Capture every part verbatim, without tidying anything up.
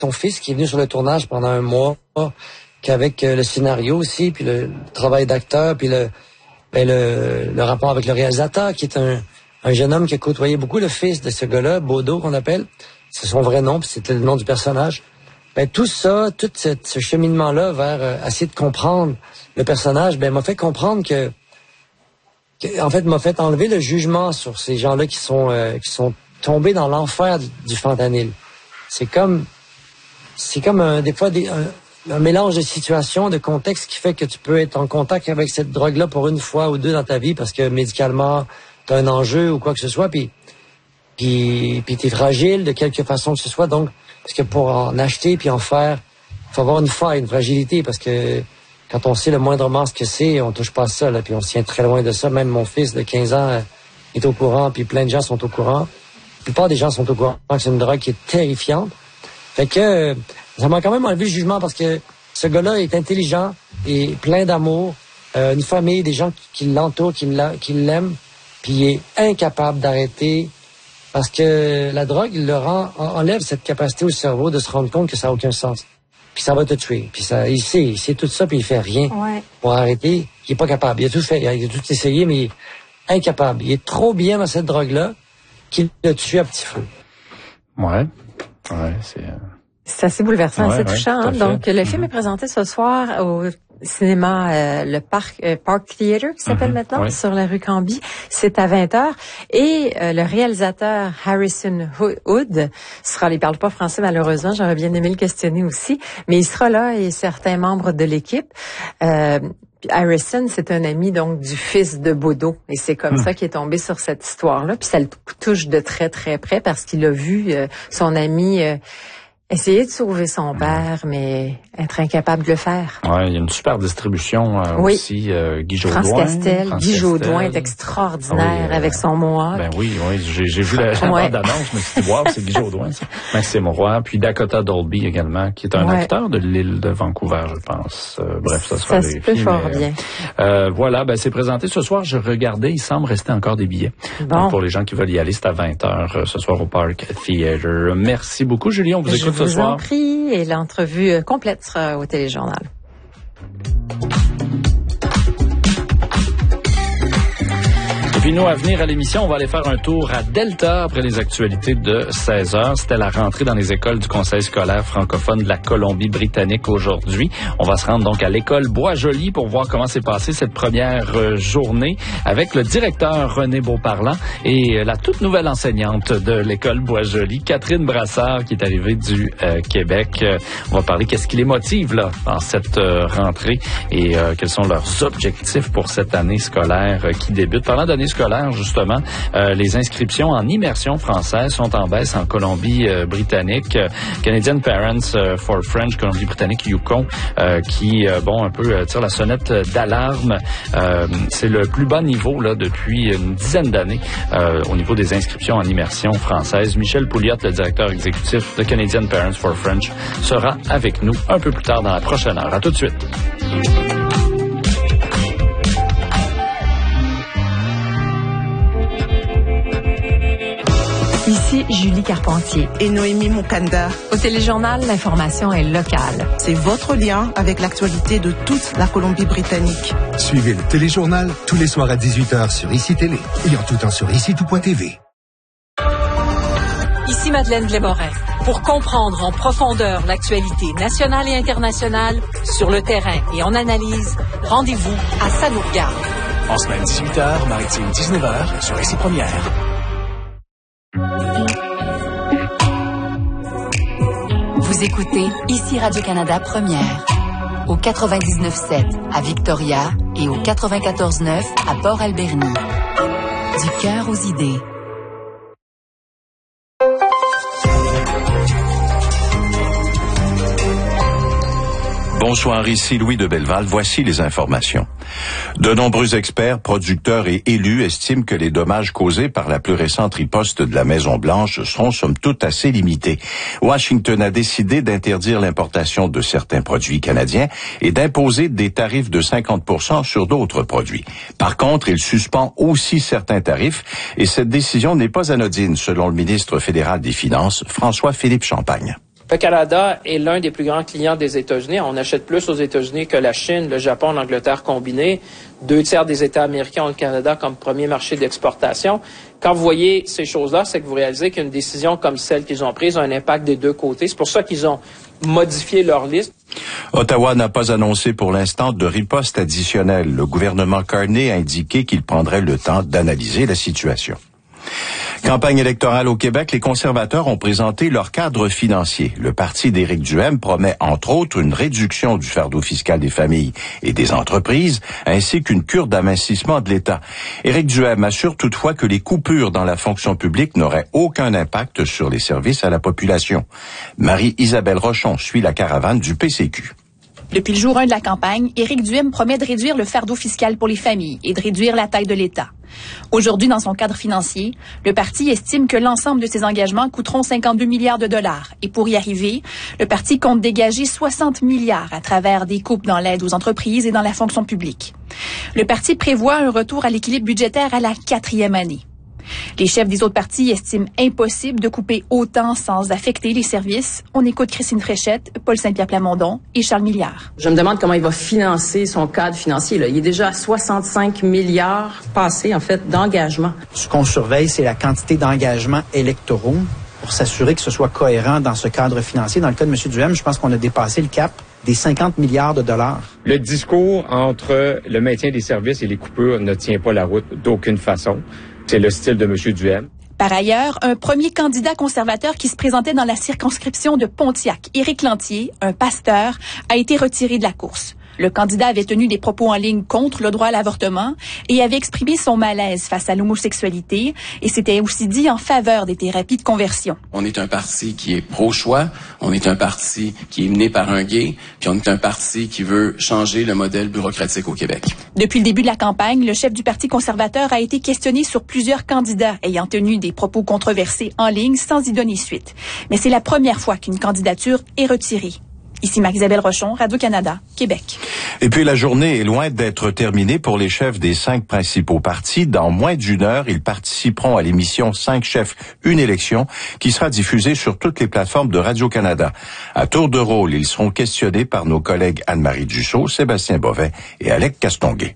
son fils qui est venu sur le tournage pendant un mois, qu'avec le scénario aussi, puis le travail d'acteur, puis le, ben le, le rapport avec le réalisateur, qui est un, un jeune homme qui a côtoyé beaucoup le fils de ce gars-là, Bodo qu'on appelle. C'est son vrai nom, puis c'était le nom du personnage. Ben tout ça, tout ce, ce cheminement-là vers euh, essayer de comprendre le personnage, ben m'a fait comprendre que, que en fait, m'a fait enlever le jugement sur ces gens-là qui sont euh, qui sont tombés dans l'enfer du, du fentanyl. C'est comme c'est comme un, des fois des, un, un mélange de situations, de contextes qui fait que tu peux être en contact avec cette drogue-là pour une fois ou deux dans ta vie parce que médicalement t'as un enjeu ou quoi que ce soit, puis puis puis t'es fragile de quelque façon que ce soit, donc parce que pour en acheter puis en faire, faut avoir une faille, une fragilité, parce que quand on sait le moindrement ce que c'est, on touche pas à ça, là, puis on se tient très loin de ça. Même mon fils de quinze ans euh, est au courant, puis plein de gens sont au courant. La plupart des gens sont au courant que c'est une drogue qui est terrifiante. Fait que euh, ça m'a quand même enlevé le jugement, parce que ce gars-là est intelligent et plein d'amour, euh, une famille, des gens qui, qui l'entourent, qui, l'a, qui l'aiment, puis il est incapable d'arrêter. Parce que la drogue, il le rend, enlève cette capacité au cerveau de se rendre compte que ça n'a aucun sens. Puis ça va te tuer. Puis ça, il sait, il sait tout ça, puis il fait rien ouais. pour arrêter. Il est pas capable. Il a tout fait, il a, il a tout essayé, mais il est incapable. Il est trop bien dans cette drogue-là qu'il le tue à petit feu. Ouais, ouais, c'est... Euh... C'est assez bouleversant, ouais, assez ouais, touchant. Hein? Donc, le mm-hmm. film est présenté ce soir au cinéma euh, le Parc euh, Park Theatre qui s'appelle mm-hmm. maintenant, oui. sur la rue Cambie. C'est à vingt heures. Et euh, le réalisateur Harrison Hood sera, il parle pas français malheureusement, j'aurais bien aimé le questionner aussi, mais il sera là et certains membres de l'équipe. Euh, Harrison, c'est un ami donc du fils de Bodo, et c'est comme mmh. ça qu'il est tombé sur cette histoire-là. Puis ça le touche de très très près parce qu'il a vu euh, son ami euh, essayer de sauver son père, mais être incapable de le faire. Ouais, il y a une super distribution euh, oui. aussi. Euh, Guy Jodoin. France Castel. France Guy Castel. Jodoin est extraordinaire oui, euh, avec son Mohawk. Ben oui, oui, j'ai, j'ai vu la, la ouais. bande-annonce, je me suis dit, wow, c'est Guy Jodoin, ça. Maxime Roy. Puis Dakota Dolby également, qui est un ouais. acteur de l'île de Vancouver, je pense. Euh, bref, ça sera Ça se peut fort mais, bien. Euh, voilà, ben c'est présenté ce soir. Je regardais, il semble rester encore des billets. Bon. Donc, pour les gens qui veulent y aller, c'est à vingt heures euh, ce soir au Park Theatre. Merci beaucoup, Julie. On vous écoute je ce soir. Je vous en prie. Et l'entrevue complète sera au téléjournal. Et puis nous, à venir à l'émission, on va aller faire un tour à Delta après les actualités de seize heures. C'était la rentrée dans les écoles du Conseil scolaire francophone de la Colombie-Britannique aujourd'hui. On va se rendre donc à l'école Boisjoli pour voir comment s'est passée cette première journée avec le directeur René Beauparlant et la toute nouvelle enseignante de l'école Boisjoli, Catherine Brassard, qui est arrivée du euh, Québec. On va parler qu'est-ce qui les motive là dans cette euh, rentrée et euh, quels sont leurs objectifs pour cette année scolaire euh, qui débute. Parlant d'année scolaire, justement, euh, les inscriptions en immersion française sont en baisse en Colombie-Britannique. Euh, Canadian Parents euh, for French, Colombie-Britannique, Yukon, euh, qui, euh, bon, un peu euh, tire la sonnette d'alarme. Euh, c'est le plus bas niveau là depuis une dizaine d'années euh, au niveau des inscriptions en immersion française. Michel Pouliot, le directeur exécutif de Canadian Parents for French, sera avec nous un peu plus tard dans la prochaine heure. À tout de suite. Ici Julie Carpentier et Noémie Moukanda. Au téléjournal, l'information est locale. C'est votre lien avec l'actualité de toute la Colombie-Britannique. Suivez le téléjournal tous les soirs à dix-huit heures sur Ici Télé et en tout temps sur ici tout point t v. Ici Madeleine Blais-Morin. Pour comprendre en profondeur l'actualité nationale et internationale, sur le terrain et en analyse, rendez-vous à Ça nous regarde. En semaine dix-huit heures, maritime dix-neuf heures sur Ici Première. Vous écoutez Ici Radio-Canada Première, au quatre-vingt-dix-neuf sept à Victoria et au quatre-vingt-quatorze neuf à Port-Alberni. Du cœur aux idées. Bonsoir, ici Louis de Belleval. Voici les informations. De nombreux experts, producteurs et élus estiment que les dommages causés par la plus récente riposte de la Maison-Blanche seront somme toute assez limités. Washington a décidé d'interdire l'importation de certains produits canadiens et d'imposer des tarifs de cinquante pour cent sur d'autres produits. Par contre, il suspend aussi certains tarifs et cette décision n'est pas anodine, selon le ministre fédéral des Finances, François-Philippe Champagne. Le Canada est l'un des plus grands clients des États-Unis. On achète plus aux États-Unis que la Chine, le Japon, l'Angleterre combinés. Deux tiers des États américains ont le Canada comme premier marché d'exportation. Quand vous voyez ces choses-là, c'est que vous réalisez qu'une décision comme celle qu'ils ont prise a un impact des deux côtés. C'est pour ça qu'ils ont modifié leur liste. Ottawa n'a pas annoncé pour l'instant de riposte additionnelle. Le gouvernement Carney a indiqué qu'il prendrait le temps d'analyser la situation. Campagne électorale au Québec, les conservateurs ont présenté leur cadre financier. Le parti d'Éric Duhaime promet entre autres une réduction du fardeau fiscal des familles et des entreprises, ainsi qu'une cure d'amincissement de l'État. Éric Duhaime assure toutefois que les coupures dans la fonction publique n'auraient aucun impact sur les services à la population. Marie-Isabelle Rochon suit la caravane du P C Q. Depuis le jour un de la campagne, Éric Duhaime promet de réduire le fardeau fiscal pour les familles et de réduire la taille de l'État. Aujourd'hui, dans son cadre financier, le parti estime que l'ensemble de ses engagements coûteront cinquante-deux milliards de dollars. Et pour y arriver, le parti compte dégager soixante milliards à travers des coupes dans l'aide aux entreprises et dans la fonction publique. Le parti prévoit un retour à l'équilibre budgétaire à la quatrième année. Les chefs des autres partis estiment impossible de couper autant sans affecter les services. On écoute Christine Fréchette, Paul Saint-Pierre Plamondon et Charles Milliard. Je me demande comment il va financer son cadre financier. Là. Il est déjà à soixante-cinq milliards passés, en fait, d'engagement. Ce qu'on surveille, c'est la quantité d'engagements électoraux pour s'assurer que ce soit cohérent dans ce cadre financier. Dans le cas de M. Duhaime, je pense qu'on a dépassé le cap des cinquante milliards de dollars. Le discours entre le maintien des services et les coupures ne tient pas la route d'aucune façon. C'est le style de M. Duhaime. Par ailleurs, un premier candidat conservateur qui se présentait dans la circonscription de Pontiac, Éric Lantier, un pasteur, a été retiré de la course. Le candidat avait tenu des propos en ligne contre le droit à l'avortement et avait exprimé son malaise face à l'homosexualité et s'était aussi dit en faveur des thérapies de conversion. On est un parti qui est pro-choix, on est un parti qui est mené par un gay, puis on est un parti qui veut changer le modèle bureaucratique au Québec. Depuis le début de la campagne, le chef du Parti conservateur a été questionné sur plusieurs candidats ayant tenu des propos controversés en ligne sans y donner suite. Mais c'est la première fois qu'une candidature est retirée. Ici Marie-Isabelle Rochon, Radio-Canada, Québec. Et puis la journée est loin d'être terminée pour les chefs des cinq principaux partis. Dans moins d'une heure, ils participeront à l'émission Cinq chefs, une élection, qui sera diffusée sur toutes les plateformes de Radio-Canada. À tour de rôle, ils seront questionnés par nos collègues Anne-Marie Dussault, Sébastien Bovet et Alec Castonguay.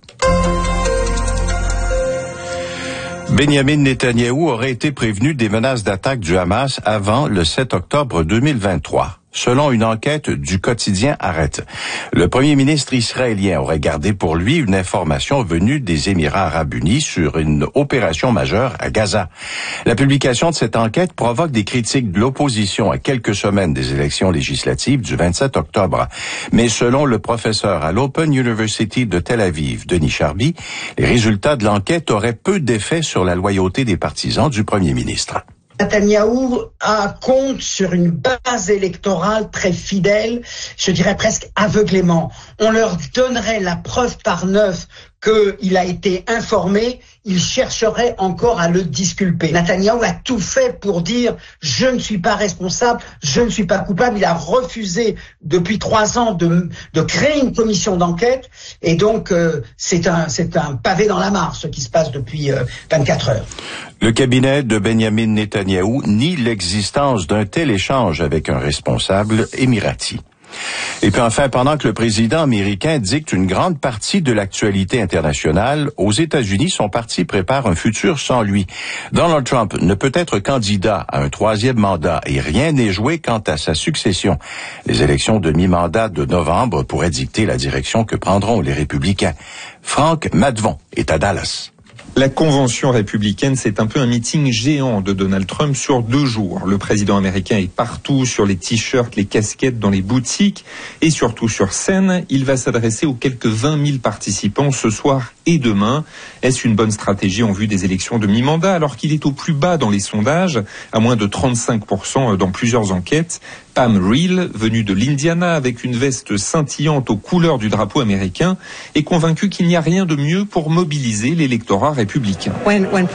Benjamin Netanyahou aurait été prévenu des menaces d'attaque du Hamas avant le sept octobre deux mille vingt-trois. Selon une enquête du quotidien Haaretz, le premier ministre israélien aurait gardé pour lui une information venue des Émirats arabes unis sur une opération majeure à Gaza. La publication de cette enquête provoque des critiques de l'opposition à quelques semaines des élections législatives du vingt-sept octobre. Mais selon le professeur à l'Open University de Tel Aviv, Denis Charby, les résultats de l'enquête auraient peu d'effet sur la loyauté des partisans du premier ministre. Netanyahou a compte sur une base électorale très fidèle, je dirais presque aveuglément. On leur donnerait la preuve par neuf qu'il a été informé, il chercherait encore à le disculper. Netanyahou a tout fait pour dire « je ne suis pas responsable, je ne suis pas coupable ». Il a refusé depuis trois ans de, de créer une commission d'enquête et donc euh, c'est un, c'est un pavé dans la mare ce qui se passe depuis euh, vingt-quatre heures. Le cabinet de Benjamin Netanyahou nie l'existence d'un tel échange avec un responsable émirati. Et puis enfin, pendant que le président américain dicte une grande partie de l'actualité internationale, aux États-Unis, son parti prépare un futur sans lui. Donald Trump ne peut être candidat à un troisième mandat et rien n'est joué quant à sa succession. Les élections de mi-mandat de novembre pourraient dicter la direction que prendront les républicains. Franck Madvon est à Dallas. La convention républicaine, c'est un peu un meeting géant de Donald Trump sur deux jours. Le président américain est partout, sur les t-shirts, les casquettes, dans les boutiques et surtout sur scène. Il va s'adresser aux quelques vingt mille participants ce soir et demain. Est-ce une bonne stratégie en vue des élections de mi-mandat alors qu'il est au plus bas dans les sondages, à moins de trente-cinq pour cent dans plusieurs enquêtes? Pam Reel, venue de l'Indiana avec une veste scintillante aux couleurs du drapeau américain, est convaincue qu'il n'y a rien de mieux pour mobiliser l'électorat républicain. Quand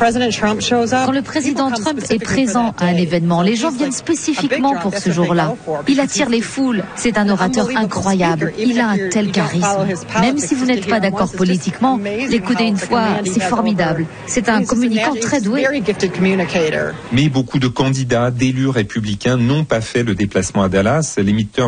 le président Trump est présent à un événement, les gens viennent spécifiquement pour ce jour-là. Il attire les foules. C'est un orateur incroyable. Il a un tel charisme. Même si vous n'êtes pas d'accord politiquement, l'écouter une fois, c'est formidable. C'est un communicant très doué. Mais beaucoup de candidats, d'élus républicains n'ont pas fait le déplacement déplacement à Dallas. Les midterms